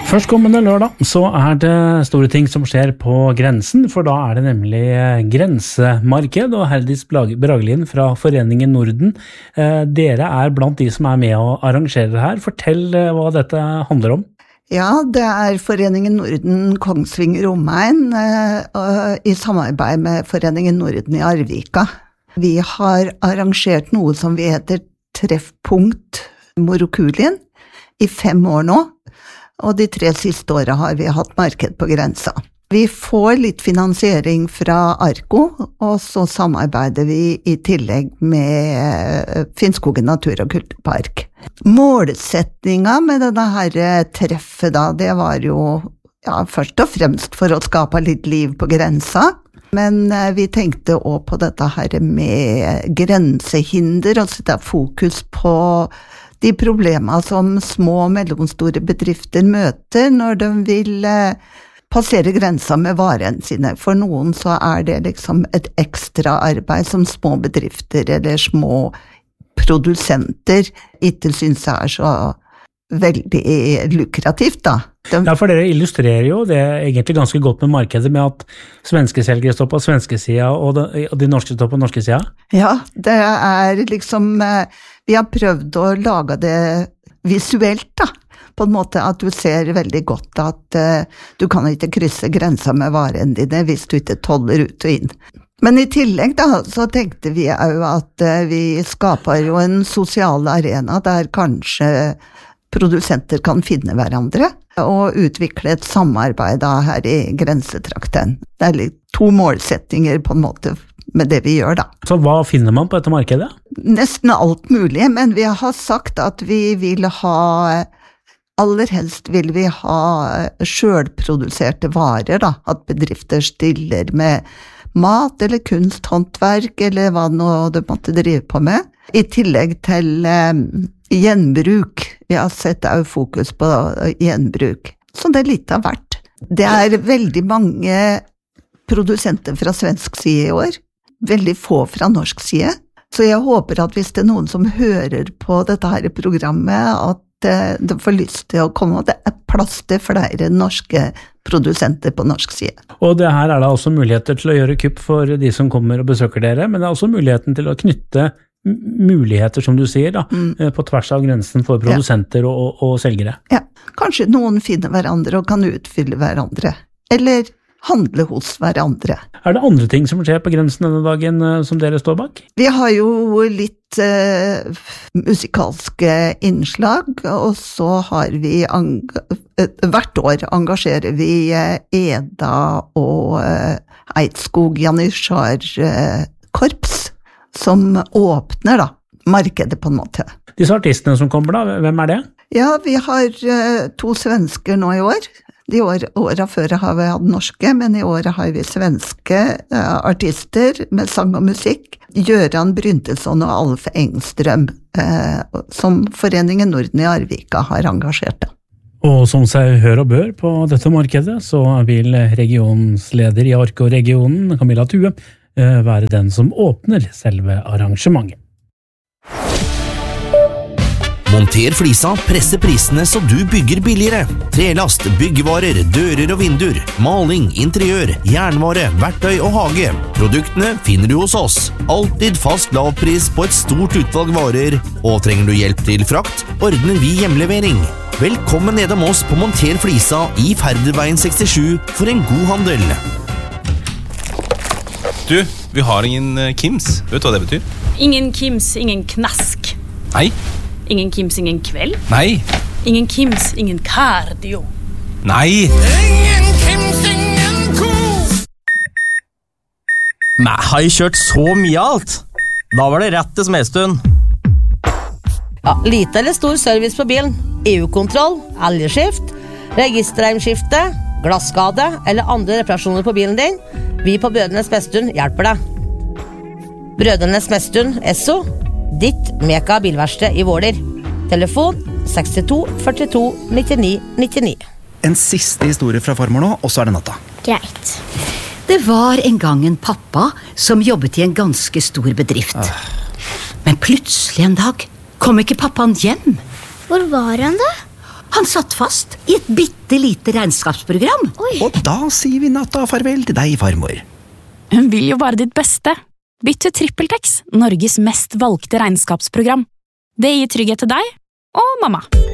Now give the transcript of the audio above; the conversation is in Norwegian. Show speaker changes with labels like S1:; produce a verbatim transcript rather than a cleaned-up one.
S1: Førstkommende lørdag så er det store ting som skjer på grensen, for da er det nemlig grensemarked, og Herdis Bragelin fra Foreningen Norden. Dere er blant de som er med og arrangerer her. Fortell hva dette handler om.
S2: Ja, det er Foreningen Norden Kongsvinger Omegn i samarbeid med Foreningen Norden i Arvika. Vi har arrangert noe som vi heter Treffpunkt Morokulien i fem år nå. Og de tre siste årene har vi hatt marked på grensa. Vi får litt finansiering fra Arko, og så samarbeider vi i tillegg med Finnskogen Natur- og Kulturpark. Målsetningen med denne her treffet da, det var jo ja, først og fremst for å skape litt liv på grensa, men vi tenkte også på dette her med grensehinder, og sette fokus på de problemer som små og mellomstore bedrifter møter når de vil passere grensa med varene sine. For noen så er det liksom et ekstra arbeid som små bedrifter eller små produsenter ikke synes er så veldig lukrativt da. De...
S1: Ja, for dere illustrerer jo det egentlig ganske godt med markedet med at svenske selgere står på svenske siden og de, og de norske står på norske siden.
S2: Ja, det er liksom, vi har prøvd å lage det visuelt da, på en måte at du ser veldig godt at uh, du kan ikke krysse grensa med varene dine hvis du ikke toller ut og inn. Men i tillegg da, så tenkte vi jo at uh, vi skaper jo en sosial arena der kanskje produsenter kan finne hverandre og utvikle et samarbeid da her i grensetrakten. Det er litt to målsettinger på en måte med det vi gjør da.
S1: Så hva finner man på dette markedet?
S2: Nesten alt mulig, men vi har sagt at vi vil ha, aller helst vil vi ha selvproduserte varer da, at bedrifter stiller med mat eller kunst, håndverk eller hva nå du måtte drive på med. I tillegg til eh, gjenbruk. Vi har sett jo fokus på gjenbruk. Så det er litt av hvert. Det er veldig mange produsenter fra svensk side i år. Veldig få fra norsk side. Så jeg håper at hvis det er noen som hører på dette her programmet, at eh, de får lyst til å komme, og det er plass til flere norske produsenter på norsk side.
S1: Og det her er da også muligheter til å gjøre kupp for de som kommer og besøker dere, men det er også muligheten til å knytte muligheter, som du sier, da, mm. på tvers av grensen for produsenter ja. og, og selgere.
S2: Ja, kanskje noen finner hverandre og kan utfylle hverandre, eller handle hos hverandre.
S1: Er det andre ting som skjer på grensen denne dagen som dere står bak?
S2: Vi har jo litt eh, musikalske innslag, og så har vi, hvert år engasjerer vi Eda og Eidskog Janitsjar korps, som åpner da, markedet på en måte.
S1: Disse artistene som kommer da, hvem er det?
S2: Ja, vi har uh, to svensker nå i år. De år, årene før har vi hatt norske, men i året har vi svenske uh, artister med sang og musikk. Gøran Bryntelsson og Alf Engstrøm, uh, som Foreningen Norden i Arvika har engasjert da.
S1: Og som seg hør og bør på dette markedet, så vil regionsleder i Arko-regionen, Camilla Thue, være den som åpner selve arrangementet.
S3: Monter Flisa presser prisene så du bygger billigere. Trelast, byggevarer, dører og vinduer, maling, interiør, jernvare, verktøy og hage. Produktene finner du hos oss. Altid fast lavpris på et stort utvalg varer. Og trenger du hjelp til frakt, ordner vi hjemlevering. Velkommen nedom oss på Monter Flisa i Færderveien sekstisju for en god handel.
S4: Du, vi har ingen Kims. Vet du hva det betyr?
S5: Ingen Kims, ingen knask.
S4: Nei.
S5: Ingen Kims, ingen kveld.
S4: Nei.
S5: Ingen Kims, ingen cardio.
S4: Nei.
S6: Ingen Kims, ingen ko.
S7: Nei, har jeg kjørt så mye alt? Da var det rett til Smedstuen.
S8: Ja, lite eller stor service på bilen. E U-kontroll, elgskift, registerheimskifte, glasskade eller andre reparasjoner på bilen din. Vi på Brødrene Smedstuen hjelper deg. Brødrene Smedstuen, Esso, ditt meka bilverksted i Våler. Telefon sekstito førtito nittini nittini.
S9: En siste historie fra farmor nå, og så er det natta.
S10: Greit. Det var en gang en pappa som jobbet i en ganske stor bedrift. Ah. Men plutselig en dag kom ikke pappaen hjem.
S11: Hvor var han da?
S10: Han satt fast i et bitte lite regnskapsprogram.
S9: Og da sier vi natta farvel til deg, farmor.
S11: Hun vil jo bare ditt beste. Bytt til TrippelTex, Norges mest valgte regnskapsprogram. Det gir trygghet til deg og mamma.